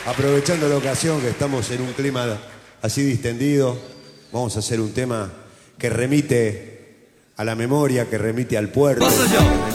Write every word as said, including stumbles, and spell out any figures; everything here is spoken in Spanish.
Aprovechando la ocasión que estamos en un clima así distendido, vamos a hacer un tema que remite a la memoria, que remite al puerto.